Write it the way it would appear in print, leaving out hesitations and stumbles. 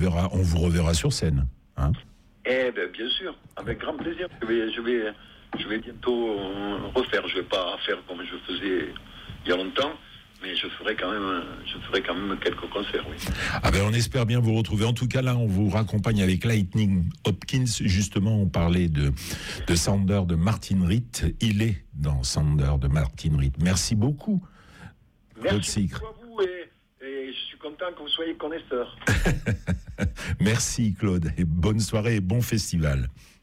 On vous reverra sur scène. Hein. Eh ben, bien sûr, avec grand plaisir. Je vais bientôt refaire. Je vais pas faire comme je faisais il y a longtemps, mais je ferai quand même quelques concerts, oui. Ah ben on espère bien vous retrouver. En tout cas là, on vous raccompagne avec Lightning Hopkins. Justement, on parlait de Sounder de Martin Ritt. Il est dans Sounder de Martin Ritt. Merci beaucoup. Merci beaucoup à vous et je suis content que vous soyez connaisseur. Merci Claude et bonne soirée et bon festival.